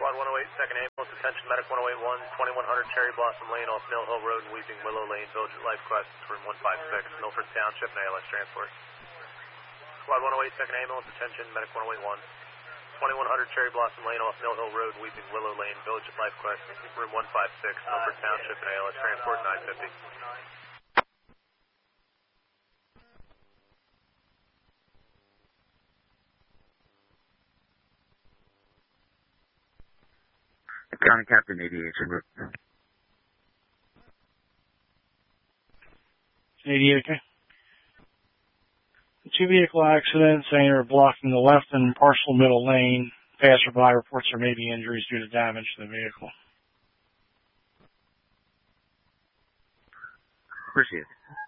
Squad 108, second ambulance, attention, medic 1081, 2100 Cherry Blossom Lane off Mill Hill Road and Weeping Willow Lane, Village at Life Quest, room 156, Milford Township, and ALS transport. Squad 108, second ambulance, attention, medic 1081, 2100 Cherry Blossom Lane off Mill Hill Road, Weeping Willow Lane, Village at Life Quest, room 156, Milford Township, and ALS transport 950. County Captain Aviation Group. 88, okay. Two vehicle accidents, saying are blocking the left and partial middle lane. Passerby reports there may be injuries due to damage to the vehicle. Appreciate it.